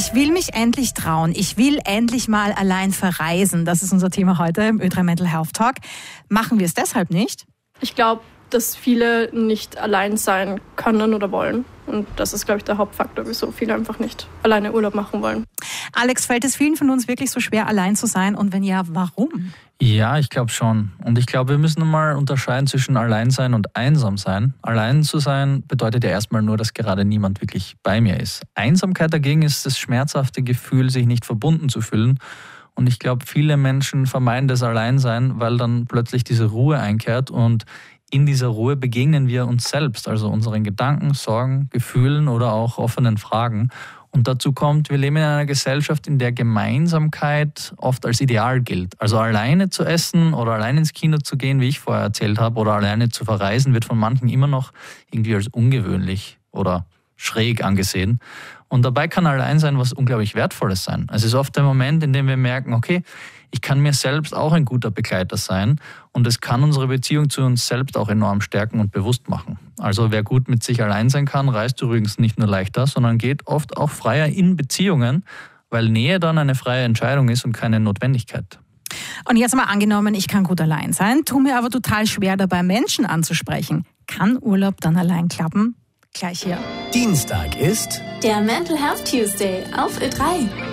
Ich will mich endlich trauen. Ich will endlich mal allein verreisen. Das ist unser Thema heute im Ö3 Mental Health Talk. Machen wir es deshalb nicht? Ich glaube, dass viele nicht allein sein können oder wollen. Und das ist, glaube ich, der Hauptfaktor, wieso viele einfach nicht alleine Urlaub machen wollen. Alex, fällt es vielen von uns wirklich so schwer, allein zu sein? Und wenn ja, warum? Ja, ich glaube schon. Und ich glaube, wir müssen mal unterscheiden zwischen Alleinsein und Einsamsein. Allein zu sein bedeutet ja erstmal nur, dass gerade niemand wirklich bei mir ist. Einsamkeit dagegen ist das schmerzhafte Gefühl, sich nicht verbunden zu fühlen. Und ich glaube, viele Menschen vermeiden das Alleinsein, weil dann plötzlich diese Ruhe einkehrt und in dieser Ruhe begegnen wir uns selbst, also unseren Gedanken, Sorgen, Gefühlen oder auch offenen Fragen. Und dazu kommt, wir leben in einer Gesellschaft, in der Gemeinsamkeit oft als Ideal gilt. Also alleine zu essen oder alleine ins Kino zu gehen, wie ich vorher erzählt habe, oder alleine zu verreisen, wird von manchen immer noch irgendwie als ungewöhnlich oder schräg angesehen. Und dabei kann Alleinsein was unglaublich Wertvolles sein. Es ist oft der Moment, in dem wir merken, okay, ich kann mir selbst auch ein guter Begleiter sein und es kann unsere Beziehung zu uns selbst auch enorm stärken und bewusst machen. Also wer gut mit sich allein sein kann, reist übrigens nicht nur leichter, sondern geht oft auch freier in Beziehungen, weil Nähe dann eine freie Entscheidung ist und keine Notwendigkeit. Und jetzt mal angenommen, ich kann gut allein sein, tue mir aber total schwer dabei, Menschen anzusprechen. Kann Urlaub dann allein klappen? Gleich hier. Dienstag ist der Mental Health Tuesday auf Ö3.